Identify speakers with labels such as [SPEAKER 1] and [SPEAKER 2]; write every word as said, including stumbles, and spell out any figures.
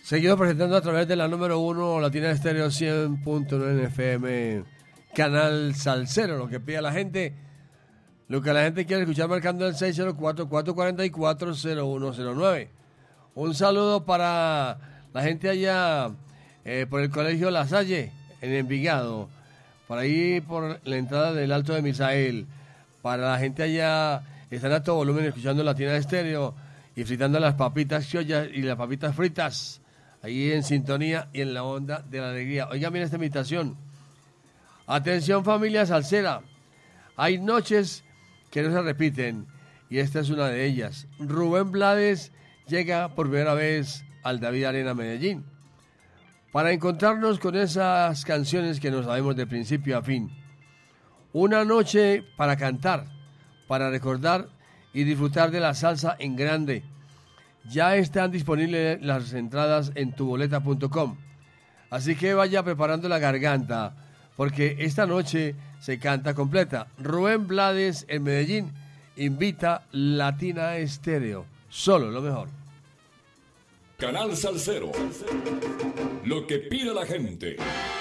[SPEAKER 1] Seguido presentando a través de la número uno, Latina Estéreo cien punto nueve F M, Canal Salsero, lo que pide la gente, lo que la gente quiere escuchar, marcando el seis cero cuatro, cuatro cuatro cuatro, cero uno cero nueve. Un saludo para la gente allá eh, por el Colegio La Salle, en Envigado, por ahí por la entrada del Alto de Misael, para la gente allá, están a todo volumen escuchando Latina Estéreo y fritando las papitas chiollas y las papitas fritas, ahí en sintonía y en la onda de la alegría. Oigan bien esta invitación. Atención familia salsera, hay noches que no se repiten y esta es una de ellas. Rubén Blades llega por primera vez al David Arena Medellín para encontrarnos con esas canciones que nos sabemos de principio a fin. Una noche para cantar, para recordar y disfrutar de la salsa en grande. Ya están disponibles las entradas en tu boleta punto com. Así que vaya preparando la garganta, porque esta noche se canta completa. Rubén Blades en Medellín invita Latina Estéreo. Solo lo mejor.
[SPEAKER 2] Canal Salsero. Lo que pide la gente.